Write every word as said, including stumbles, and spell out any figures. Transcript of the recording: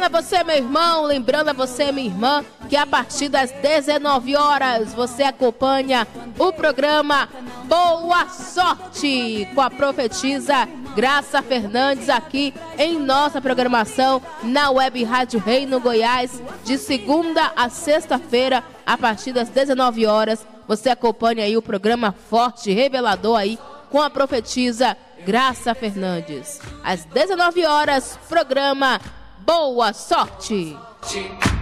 Lembrando a você, meu irmão, lembrando a você, minha irmã, que a partir das dezenove horas você acompanha o programa Boa Sorte com a profetisa Graça Fernandes aqui em nossa programação na Web Rádio Reino Goiás, de segunda a sexta-feira, a partir das dezenove horas. Você acompanha aí o programa Forte Revelador aí com a profetisa Graça Fernandes. Às dezenove horas, programa Boa Sorte.